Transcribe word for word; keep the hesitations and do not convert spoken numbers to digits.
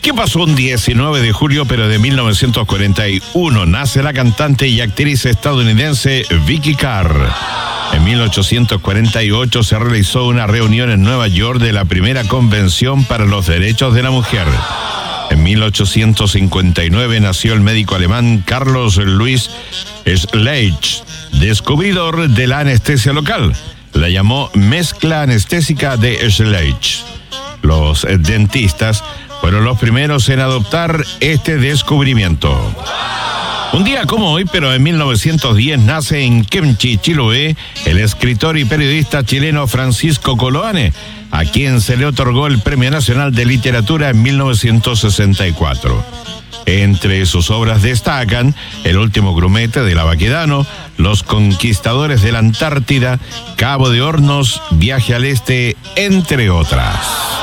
¿Qué pasó un diecinueve de julio, pero de mil novecientos cuarenta y uno? Nace la cantante y actriz estadounidense Vicky Carr. En mil ochocientos cuarenta y ocho se realizó una reunión en Nueva York de la primera Convención para los Derechos de la Mujer. En mil ochocientos cincuenta y nueve nació el médico alemán Carlos Louis Schleich, descubridor de la anestesia local. La llamó mezcla anestésica de Schleich. Los dentistas fueron los primeros en adoptar este descubrimiento. Un día como hoy, pero en mil novecientos diez, nace en Kemchi, Chiloé, el escritor y periodista chileno Francisco Coloane, a quien se le otorgó el Premio Nacional de Literatura en mil novecientos sesenta y cuatro. Entre sus obras destacan El último grumete de la Baquedano, Los conquistadores de la Antártida, Cabo de Hornos, Viaje al Este, entre otras.